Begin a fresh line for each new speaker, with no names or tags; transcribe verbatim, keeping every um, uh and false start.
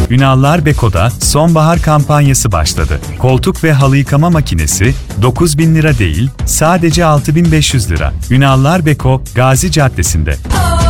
Ünallar Beko'da sonbahar kampanyası başladı. Koltuk ve halı yıkama makinesi dokuz bin lira değil, sadece altı bin beş yüz lira. Ünallar Beko, Gazi Caddesi'nde.